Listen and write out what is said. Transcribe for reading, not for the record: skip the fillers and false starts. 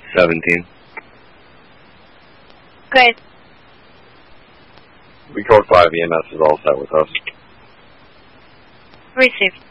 17. Great. We code 5 EMS is all set with us. Received.